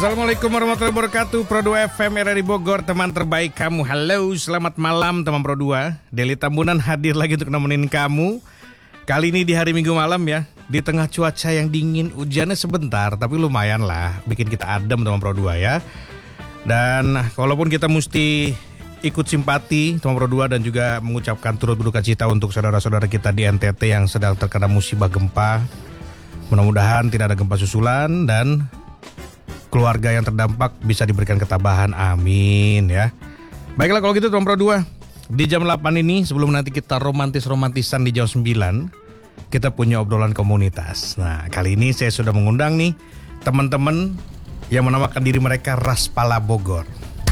Assalamualaikum warahmatullahi wabarakatuh. Pro 2 FM RRI Bogor, teman terbaik kamu. Halo, selamat malam teman Pro 2. Deli Tambunan hadir lagi untuk nemenin kamu. Kali ini di hari Minggu malam ya. Di tengah cuaca yang dingin, hujannya sebentar, tapi lumayan lah bikin kita adem teman Pro 2 ya. Dan walaupun kita mesti ikut simpati teman Pro 2 dan juga mengucapkan turut berduka cita untuk saudara-saudara kita di NTT yang sedang terkena musibah gempa. Mudah-mudahan tidak ada gempa susulan dan keluarga yang terdampak bisa diberikan ketabahan, amin ya. Baiklah kalau gitu teman Pro 2, di jam 8 ini sebelum nanti kita romantis-romantisan di jam 9, kita punya obrolan komunitas. Nah kali ini saya sudah mengundang nih teman-teman yang menamakan diri mereka Raspala Bogor.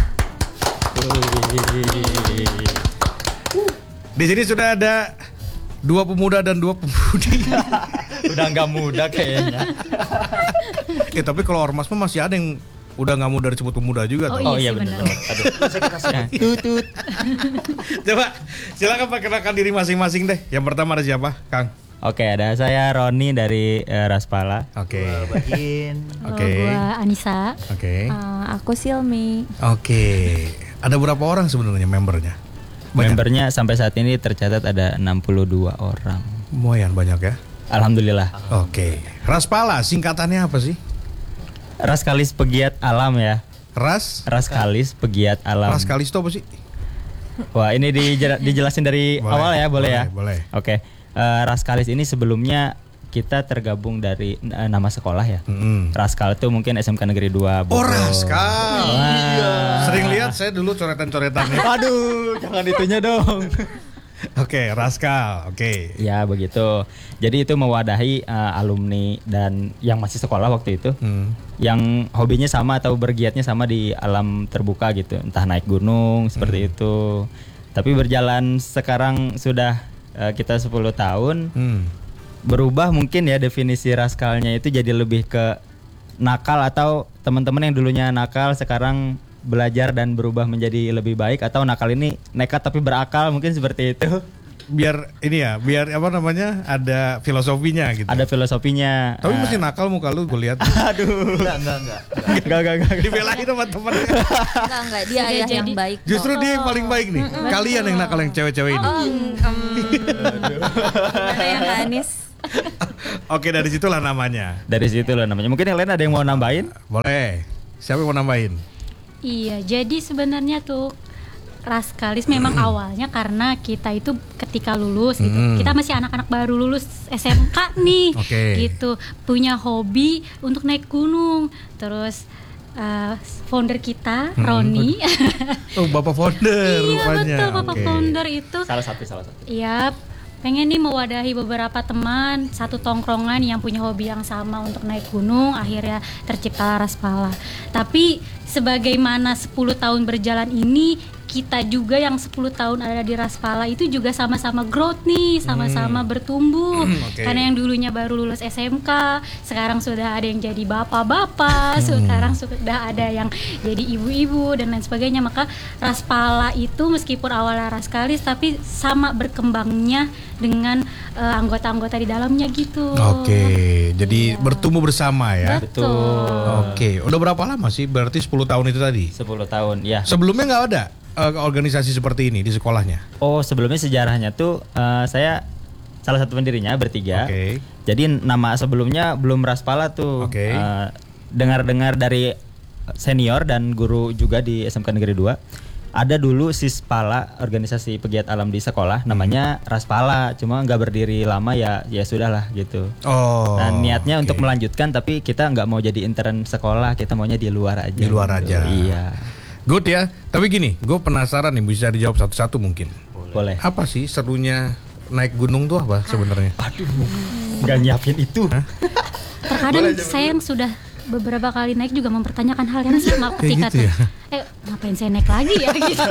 Di sini sudah ada 2 pemuda dan 2 pemudi. Udah nggak muda kayaknya. Tapi kalau ormas mah masih ada yang udah nggak muda disebut pemuda juga. Oh iya benar. Aduh, Tutut. Coba silakan perkenalkan diri masing-masing deh. Yang pertama ada siapa, Kang? Oke, ada saya Roni dari Raspala. Oke. Oke. Gua Anissa. Oke. Aku Silmi. Oke. Ada berapa orang sebenarnya membernya? Banyak. Membernya sampai saat ini tercatat ada 62 orang. Lumayan banyak ya. Alhamdulillah. Oke. Raspala singkatannya apa sih? Raskalis Pegiat Alam ya. Raskalis Pegiat Alam. Raskalis itu apa sih? Wah, ini dijelasin dari awal ya, boleh ya? Boleh. Oke. Raskalis ini sebelumnya kita tergabung dari nama sekolah ya. Raskal itu mungkin SMK Negeri 2 Bogor. Oh, Raskal. Iya. Sering lihat saya dulu coretan-coretannya. Aduh, jangan itunya dong. Oke, Raskal. Oke. Ya begitu. Jadi itu mewadahi alumni dan yang masih sekolah waktu itu, yang hobinya sama atau bergiatnya sama di alam terbuka gitu, entah naik gunung seperti itu. Tapi berjalan sekarang sudah kita 10 tahun, berubah mungkin ya definisi raskalnya itu jadi lebih ke nakal, atau teman-teman yang dulunya nakal sekarang belajar dan berubah menjadi lebih baik, atau nakal ini nekat tapi berakal, mungkin seperti itu. Biar ini ya, biar apa namanya, ada filosofinya gitu. Ada filosofinya. Tapi mesti nakal muka lu, gue lihat. Aduh. Enggak. Dibelain sama temennya. Enggak, dia ayah yang baik. Justru dia yang paling baik nih. Kalian yang nakal, yang cewek-cewek ini. Mana yang Anis? Oke, dari situlah namanya. Mungkin yang lain ada yang mau nambahin? Boleh. Siapa yang mau nambahin? Iya, jadi sebenarnya tuh Raskalis memang awalnya karena kita itu ketika lulus gitu, kita masih anak-anak baru lulus SMK nih, gitu, punya hobi untuk naik gunung. Terus founder kita Roni, Bapak founder rupanya. Iya betul, Bapak founder itu. Salah satu. Iya. Pengen nih mewadahi beberapa teman, satu tongkrongan yang punya hobi yang sama untuk naik gunung, akhirnya tercipta Raspala. Tapi sebagaimana 10 tahun berjalan ini, kita juga yang 10 tahun ada di Raspala itu juga sama-sama growth nih, sama-sama bertumbuh. Karena yang dulunya baru lulus SMK, sekarang sudah ada yang jadi bapak-bapak, sekarang sudah ada yang jadi ibu-ibu dan lain sebagainya. Maka Raspala itu meskipun awalnya Raskalis, tapi sama berkembangnya dengan anggota-anggota di dalamnya gitu. Jadi bertumbuh bersama ya. Betul. Udah berapa lama sih? Berarti 10 tahun itu tadi? 10 tahun, ya. Sebelumnya nggak ada organisasi seperti ini di sekolahnya? Oh, sebelumnya sejarahnya tuh saya salah satu pendirinya bertiga. Jadi nama sebelumnya belum Raspala tuh. Dengar-dengar dari senior dan guru juga di SMK Negeri 2. Ada dulu Sispala, organisasi pegiat alam di sekolah, namanya Raspala, cuma nggak berdiri lama ya sudahlah gitu. Nah, niatnya untuk melanjutkan, tapi kita nggak mau jadi intern sekolah, kita maunya di luar aja. Di luar gitu. aja. Iya. Good ya. Tapi gini, gue penasaran nih, bisa dijawab satu-satu mungkin. Boleh. Apa sih serunya naik gunung tuh apa sebenarnya? Aduh, nggak nyiapin itu. Terkadang saya yang sudah beberapa kali naik juga mempertanyakan hal yang sama ketika gitu ya? Ngapain saya naik lagi ya gitu.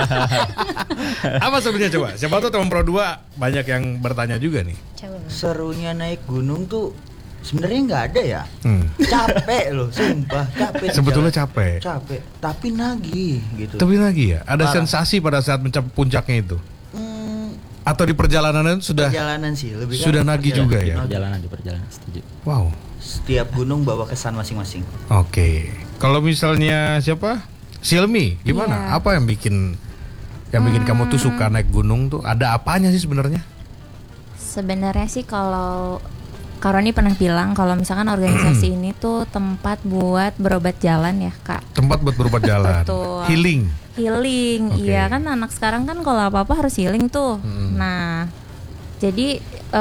Apa sebenarnya coba? Siapa tuh teman Pro 2 banyak yang bertanya juga nih. Serunya naik gunung tuh sebenarnya nggak ada ya. Capek loh, sumpah capek. Sebetulnya capek. Tapi nagih gitu. Tapi nagih ya. Ada sensasi pada saat mencapai puncaknya itu. Atau di perjalanan sudah? Perjalanan sih lebih. Sudah nagih juga ya. Di perjalanan setuju. Wow. Setiap gunung bawa kesan masing-masing. Oke. Kalau misalnya siapa? Silmi, gimana? Iya. Apa yang bikin kamu tuh suka naik gunung tuh? Ada apanya sih sebenarnya? Sebenarnya sih kalau Karoni pernah bilang kalau misalkan organisasi ini tuh tempat buat berobat jalan ya Kak. Tempat buat berobat jalan. Betul. Healing. Healing, Oke. iya kan anak sekarang kan kalau apa-apa harus healing tuh. Nah, jadi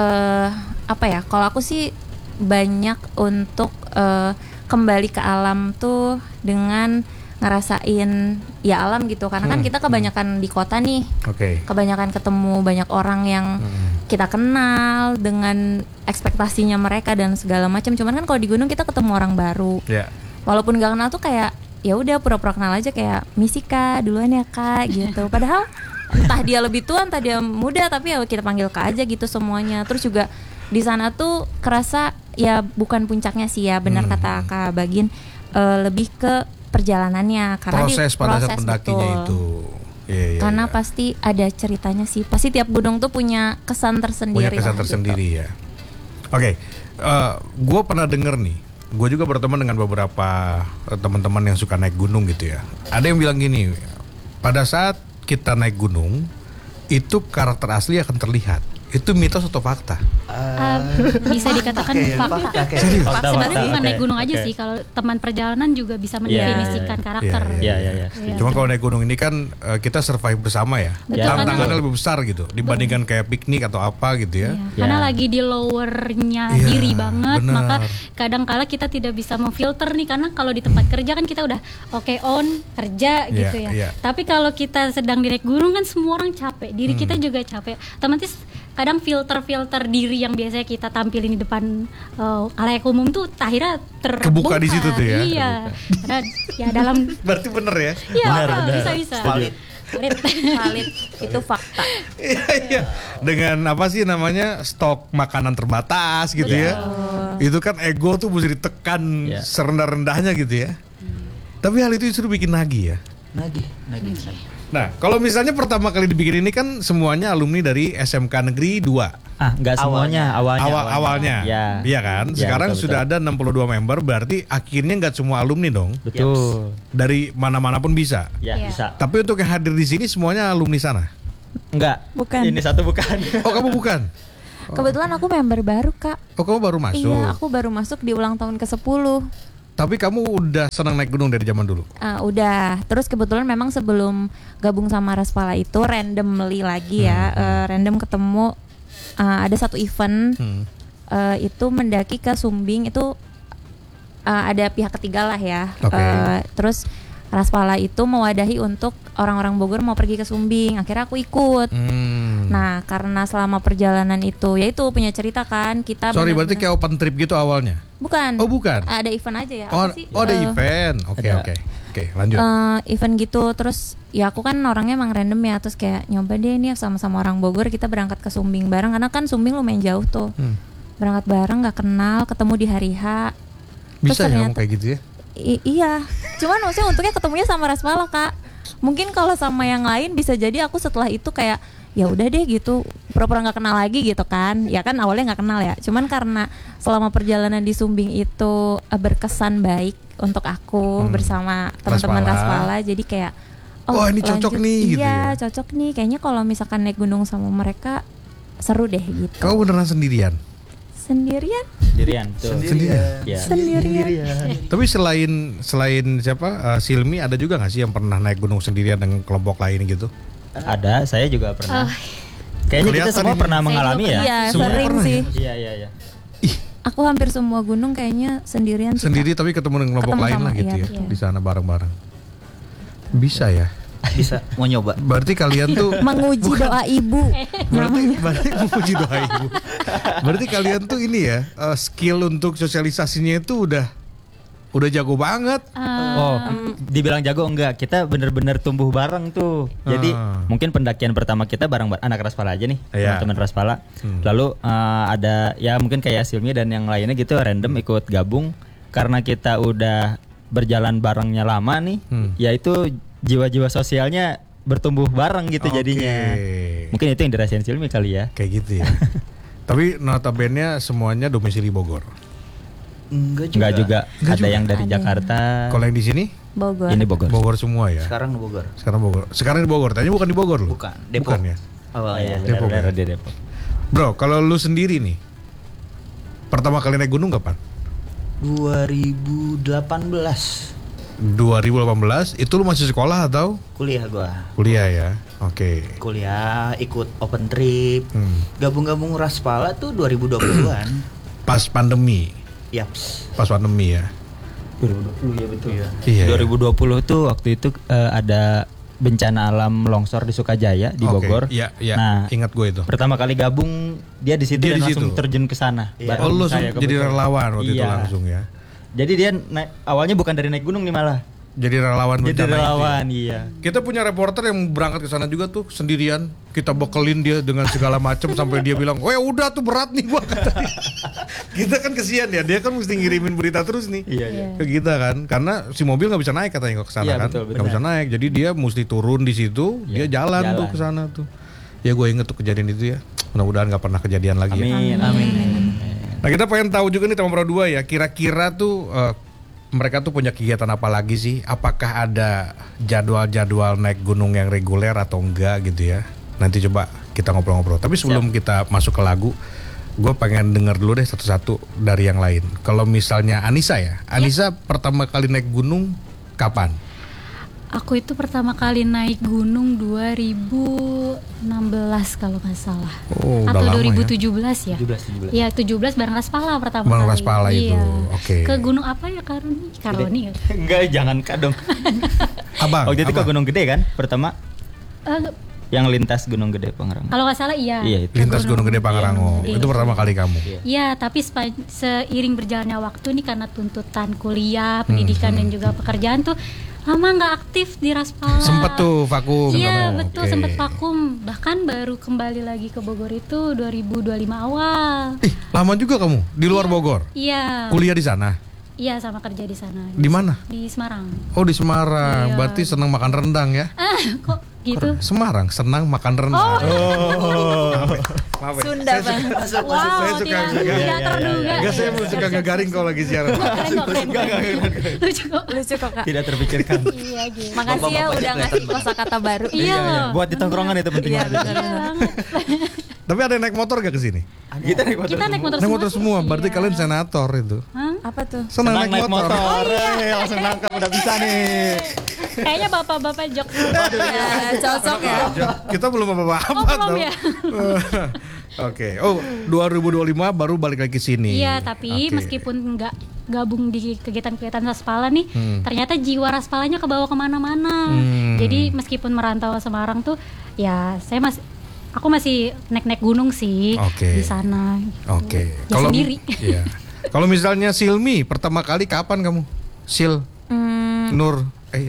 apa ya? Kalau aku sih banyak untuk kembali ke alam tuh dengan ngerasain ya alam gitu. Karena kan kita kebanyakan di kota nih. Oke. Kebanyakan ketemu banyak orang yang kita kenal dengan ekspektasinya mereka dan segala macam. Cuman kan kalau di gunung kita ketemu orang baru. Ya. Walaupun gak kenal tuh kayak ya udah pura-pura kenal aja kayak misi Kak duluan ya Kak gitu. Padahal entah dia lebih tua entah dia muda tapi ya kita panggil Kak aja gitu semuanya. Terus juga di sana tuh kerasa ya bukan puncaknya sih ya benar kata Kak Bagin, lebih ke perjalanannya karena Proses pada saat proses, pendakinya betul. itu. Iya, Karena iya. pasti ada ceritanya sih. Pasti tiap gunung tuh punya kesan tersendiri. Punya kesan lah, tersendiri gitu. ya. Oke, gue pernah denger nih. Gue juga berteman dengan beberapa teman-teman yang suka naik gunung gitu ya. Ada yang bilang gini, pada saat kita naik gunung itu karakter asli akan terlihat. Itu mitos atau fakta? Bisa dikatakan fakta. Sebenarnya bukan naik gunung aja sih, kalau teman perjalanan juga bisa mendefinisikan karakter. Iya. Cuma kalau naik gunung ini kan kita survive bersama ya. Betul, Tantangannya lebih besar gitu dibandingkan kayak piknik atau apa gitu ya. Iya, karena lagi di lowernya Iya, diri banget, benar. maka kadang-kala kita tidak bisa memfilter nih, karena kalau di tempat kerja kan kita udah oke on kerja gitu ya. Iya. Tapi kalau kita sedang di naik gunung kan semua orang capek, diri kita juga capek. Otomatis kadang filter diri yang biasanya kita tampilin di depan khalayak umum tuh akhirnya terbongkar. Kebuka di situ tuh ya, Iya. Karena ya dalam Berarti bener ya? iya Benar. bisa. Valid. Valid, itu fakta. Iya. Dengan apa sih namanya stok makanan terbatas gitu ya. Itu kan ego tuh mesti ditekan Iya. serendah-rendahnya gitu ya. Tapi hal itu justru bikin nagih ya. Nagih. Nah, kalau misalnya pertama kali dibikin ini kan semuanya alumni dari SMK Negeri 2. Enggak semuanya, Awalnya. Ya. Iya kan? Ya, Sekarang betul, sudah ada 62 member, berarti akhirnya nggak semua alumni dong. Betul. Dari mana-mana pun bisa. Ya, bisa. Tapi untuk yang hadir di sini semuanya alumni sana. Enggak. Bukan. Ini satu bukan. Oh, kamu bukan? Kebetulan aku member baru Kak. Oh, kamu baru masuk. Iya, aku baru masuk di ulang tahun ke-10. Tapi kamu udah senang naik gunung dari zaman dulu? Udah. Terus kebetulan memang sebelum gabung sama Raspala itu randomly lagi ya, random ketemu ada satu event itu mendaki ke Sumbing itu ada pihak ketiga lah ya. Oke. Terus Raspala itu mewadahi untuk orang-orang Bogor mau pergi ke Sumbing. Akhirnya aku ikut. Nah, karena selama perjalanan itu ya itu punya cerita kan kita. Sorry, berarti benar-benar- kayak open trip gitu awalnya? Bukan. Oh, bukan. Ada event aja ya. Oh, Apa sih? ada event. Oke, Ada. Oke, lanjut. Event gitu. Terus ya aku kan orangnya emang random ya. Terus kayak nyoba deh nih sama-sama orang Bogor kita berangkat ke Sumbing bareng. Karena kan Sumbing lumayan jauh tuh. Berangkat bareng gak kenal, ketemu di hari H. Terus Bisa ya kamu ternyata- kayak gitu ya? Iya. Cuman maksudnya untungnya ketemunya sama Raspala Kak. Mungkin kalau sama yang lain bisa jadi aku setelah itu kayak ya udah deh gitu pura-pura nggak kenal lagi gitu kan. Ya kan awalnya nggak kenal ya. Cuman karena selama perjalanan di Sumbing itu berkesan baik untuk aku bersama teman-teman Raspala. Jadi kayak Wah, ini cocok nih, gitu Iya ya. cocok nih. Kayaknya kalau misalkan naik gunung sama mereka seru deh gitu. Kamu beneran sendirian? Sendirian? Sendirian tuh. Ya. Sendirian. Tapi selain siapa Silmi ada juga nggak sih yang pernah naik gunung sendirian dengan kelompok lain gitu? Ada, saya juga pernah. Kayaknya kita Kelihatan semua ini. pernah mengalami ya. Iya Semuanya sering pernah sih. Iya. Aku hampir semua gunung kayaknya sendirian sih, Kak. Sendiri tapi ketemu dengan kelompok Ketemu lain sama, lah gitu iya, ya. iya. Di sana bareng-bareng. Bisa ya? Bisa mau nyoba. Berarti kalian tuh Menguji doa ibu. berarti memuji doa ibu. Berarti kalian tuh ini ya skill untuk sosialisasinya itu udah jago banget. Oh, dibilang jago enggak? Kita bener-bener tumbuh bareng tuh. Jadi mungkin pendakian pertama kita bareng anak Raspala aja nih, Iya. teman-teman Raspala. Lalu ada ya mungkin kayak Silmi dan yang lainnya gitu random ikut gabung karena kita udah berjalan barengnya lama nih. Ya itu jiwa-jiwa sosialnya bertumbuh bareng gitu Oke. jadinya. Mungkin itu yang dirasain Silmi kali ya. Kayak gitu ya. Tapi notabene semuanya domisili Bogor. Enggak juga. Enggak Enggak ada juga. yang dari Ada. Jakarta. Kalau yang di sini Bogor. Ini Bogor. Bogor semua ya. Sekarang di Bogor. Sekarang di Bogor. Tanya bukan di Bogor lu. Bukan, Depok. Bukan ya. Oh iya, Awalnya. Depok benar ya? di Depok. Bro, kalau lu sendiri nih pertama kali naik gunung kapan? 2018 2018. Itu lu masih sekolah atau kuliah gua. kuliah ya? Oke. Kuliah, ikut open trip. Gabung-gabung Raspala tuh 2020-an. Pas pandemi. Yaps. Pas pandemi ya. 2020 ya betul. Iya. 2020 tuh waktu itu ada bencana alam longsor di Sukajaya di Oke, Bogor. iya, iya. Nah, Ingat gue itu. pertama kali gabung dia di situ Dia dan di langsung situ. terjun ke sana. Iya. Oh, lu saya jadi kebetulan. relawan waktu itu Iya. langsung ya. Jadi dia awalnya bukan dari naik gunung nih malah. Jadi relawan Jadi bencana itu ya? relawan, iya. Kita punya reporter yang berangkat ke sana juga tuh sendirian. Kita bekelin dia dengan segala macam sampai dia bilang, "Oh ya udah tuh berat nih gua." Kata dia. Kita kan kesian ya, dia kan mesti ngirimin berita terus nih. Iya, iya. Ke kita kan, karena si mobil nggak bisa naik katanya ke sana Iya, kan. betul, Nggak bisa naik. Jadi dia mesti turun di situ, dia Iya, jalan tuh jalan. ke sana tuh. Ya gue inget tuh kejadian itu ya. Mudah-mudahan nggak pernah kejadian lagi ya. Amin. Nah kita pengen tahu juga nih teman Pro 2 ya, kira-kira tuh mereka tuh punya kegiatan apa lagi sih? Apakah ada jadwal-jadwal naik gunung yang reguler atau enggak gitu ya? Nanti coba kita ngobrol-ngobrol. Tapi sebelum kita masuk ke lagu, gue pengen denger dulu deh satu-satu dari yang lain. Kalau misalnya Anissa ya, Anissa pertama kali naik gunung kapan? Aku itu pertama kali naik gunung 2016 kalau nggak salah. Oh, udah Atau lama 2017 ya? 17. Iya 17 bareng Raspala pertama Bareng kali. Raspala itu, Iya. oke. Ke gunung apa ya Karoni? Karoni ya? Enggak, jangan Kak dong. Abang. Waktu itu ke Abang. Gunung Gede kan pertama Eh, yang lintas Gunung Gede Pangrango. kalau nggak salah iya. Iya, itu. Lintas Gunung Gede Pangrango. Iya. Itu pertama kali kamu. Iya, tapi seiring berjalannya waktu nih karena tuntutan kuliah, pendidikan dan juga pekerjaan tuh lama nggak aktif di Raspala. Sempet tuh vakum. Iya kamu. betul, Oke. sempet vakum. Bahkan baru kembali lagi ke Bogor itu 2025 awal. Ih, lama juga kamu di luar Bogor. Iya. Kuliah di sana. Iya, sama kerja di sana. Di mana? Di Semarang. Oh di Semarang, Iya. berarti senang makan rendang ya? Kok gitu? Semarang senang makan rendang. Maaf ya. Sunda Saya suka- banget. saya Wow, suka- tidak terduga. Enggak, saya suka ngegaring kalau lagi siaran. Keren kok, keren. Lucu kok. Lucu kok Kak. Tidak terpikirkan. Iya gitu. Makasih ya udah ngasih kosakata baru. Iya loh. Buat di tongkrongan itu penting Iya, banget. benar. Iya banget. Tapi ada yang naik motor gak ke sini? Kita naik motor. Kita naik motor Naik semua. motor semua, berarti Iya. kalian senator itu. Hah? Apa tuh? Senang naik motor. Langsung nangkap udah bisa nih. Kayaknya bapak-bapak jok. Ya, cocok ya. Kita belum apa-apa Oh, belum tau. ya? Oke. Oh, 2025 baru balik lagi ke sini. Iya, tapi Oke. meskipun nggak gabung di kegiatan-kegiatan Raspala nih, ternyata jiwa Raspalanya kebawa kemana-mana. Jadi meskipun merantau ke Semarang tuh, ya aku masih naik-naik gunung sih Oke. di sana. Oke. Ya sendiri. Iya. Kalau misalnya Silmi pertama kali kapan kamu? Sil Nur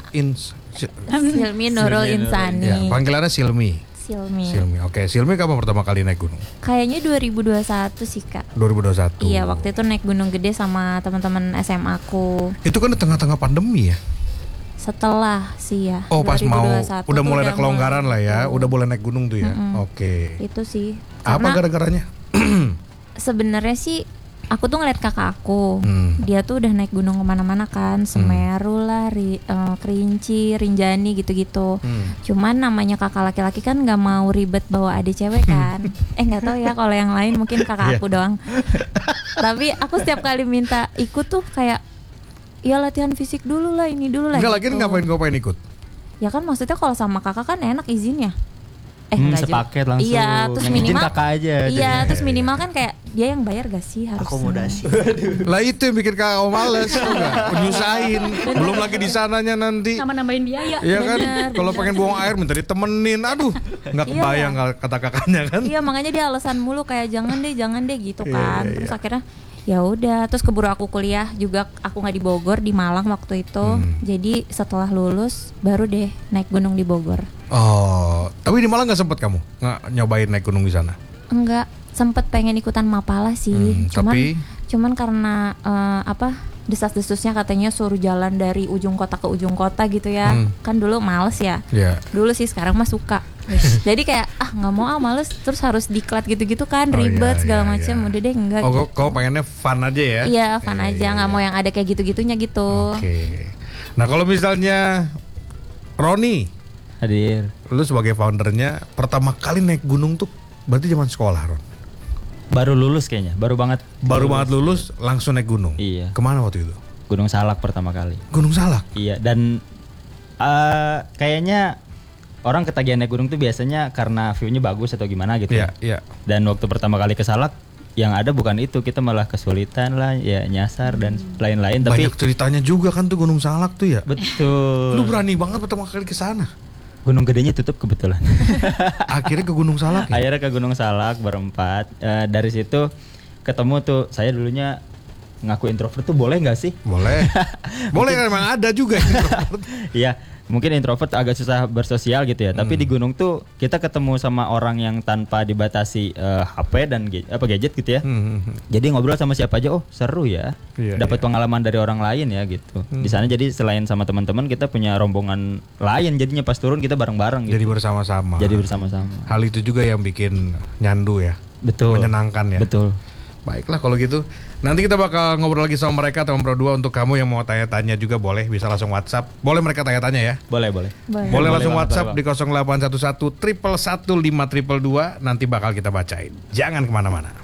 Silmi Nurul Ya, Insani. panggilannya Silmi. Silmi. Silmi. Oke, Silmi kapan pertama kali naik gunung? Kayaknya 2021 sih Kak. 2021. Iya, waktu itu naik Gunung Gede sama teman-teman SMA aku. Itu kan di tengah-tengah pandemi ya. Setelah sih ya. Oh, pas mau 2021 udah tuh mulai ada kelonggaran lah ya, gitu. udah boleh naik gunung tuh ya. Oke. Itu sih. Apa Karena gara-garanya? sebenarnya sih aku tuh ngeliat kakak aku. Hmm. Dia tuh udah naik gunung kemana-mana kan, Semeru lah, Kerinci, Rinjani gitu-gitu. Cuman namanya kakak laki-laki kan nggak mau ribet bawa adik cewek kan. Nggak tahu ya kalau yang lain mungkin kakak aku doang. Tapi aku setiap kali minta ikut tuh kayak ya latihan fisik dulu lah, ini dulu lah. Enggak lagi gitu. ngapain ikut? Ya kan maksudnya kalau sama kakak kan enak izinnya. Enggak juga. sepaket langsung. Iya, terus Yang izin minimal kakak aja. Iya, terus minimal kan kayak dia yang bayar gak sih harusnya. Akomodasi. Lah itu yang bikin kakak males, enggak? Nyusahin. Belum lagi di sananya nanti. Sama nambahin biaya. Iya kan? Bener, Kalau pengen buang air minta ditemenin. Aduh, nggak Iya. kebayang kata kakaknya kan? Iya, makanya dia alasan mulu kayak jangan deh gitu Iya, kan. iya, Terus iya. akhirnya ya udah, terus keburu aku kuliah juga, aku nggak di Bogor, di Malang waktu itu. Jadi setelah lulus baru deh naik gunung di Bogor. Oh, tapi di Malang nggak sempet kamu nyobain naik gunung di sana? Enggak, sempet pengen ikutan Mapala sih. Cuman karena desas-desusnya katanya suruh jalan dari ujung kota ke ujung kota gitu ya. Kan dulu males ya. Iya. Dulu sih, sekarang mah suka. Jadi kayak nggak mau males, terus harus diklat gitu-gitu kan, Oh, ribet iya, segala iya, macam. iya. Udah deh enggak. Oh, kau pengennya fun aja ya? Iya, fun aja, nggak mau yang ada kayak gitu-gitunya gitu. Oke. Nah kalau misalnya Roni, Hadir. lu sebagai foundernya pertama kali naik gunung tuh berarti zaman sekolah, Ron? Baru lulus kayaknya, baru banget Lulus langsung naik gunung. Iya. Kemana waktu itu? Gunung Salak pertama kali. Gunung Salak. Iya, dan kayaknya orang ketagihan naik gunung tuh biasanya karena view-nya bagus atau gimana gitu. Iya, ya. iya. Dan waktu pertama kali ke Salak, yang ada bukan itu, kita malah kesulitan lah, ya nyasar dan lain-lain. Tapi Banyak ceritanya juga kan tuh Gunung Salak tuh ya. betul. Lu berani banget pertama kali ke sana. Gunung gedenya tutup kebetulan. Akhirnya ke Gunung Salak ya? Akhirnya ke Gunung Salak berempat. Dari situ ketemu tuh, saya dulunya ngaku introvert tuh boleh nggak sih? Boleh. Boleh kan emang ada juga. Iya, mungkin introvert agak susah bersosial gitu ya. Tapi di gunung tuh kita ketemu sama orang yang tanpa dibatasi HP dan gadget gitu ya. Jadi ngobrol sama siapa aja, oh seru ya. Iya, Dapat iya. pengalaman dari orang lain ya gitu. Di sana jadi selain sama teman-teman kita punya rombongan lain. Jadinya pas turun kita bareng-bareng gitu. Jadi bersama-sama. Jadi bersama-sama. Hal itu juga yang bikin nyandu ya. Betul. Menyenangkan ya. Betul. Baiklah kalau gitu. Nanti kita bakal ngobrol lagi sama mereka teman Pro 2. Untuk kamu yang mau tanya-tanya juga boleh, bisa langsung WhatsApp. Boleh mereka tanya-tanya ya. Boleh, boleh. Boleh langsung banget, WhatsApp boleh, di 0811 111 5222. Nanti bakal kita bacain. Jangan kemana-mana.